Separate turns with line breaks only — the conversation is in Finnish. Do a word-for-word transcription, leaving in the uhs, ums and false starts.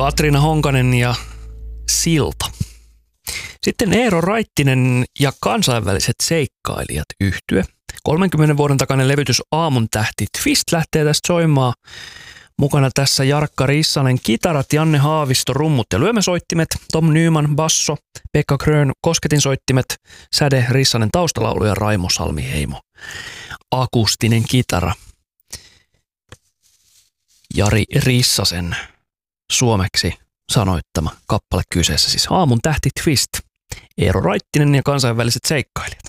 Katriina Honkanen ja Silta. Sitten Eero Raittinen ja kansainväliset seikkailijat -yhtye. kolmenkymmenen vuoden takainen levytys Aamun tähti Twist lähtee tästä soimaan. Mukana tässä Jarkka Rissanen kitarat, Janne Haavisto rummut ja lyömäsoittimet, Tom Nyman basso, Pekka Grön kosketinsoittimet, Säde Rissanen taustalaulu ja Raimo Salmi-Heimo akustinen kitara. Jari Rissasen suomeksi sanoittama kappale kyseessä, siis Aamun tähti Twist, Eero Raittinen ja kansainväliset seikkailijat.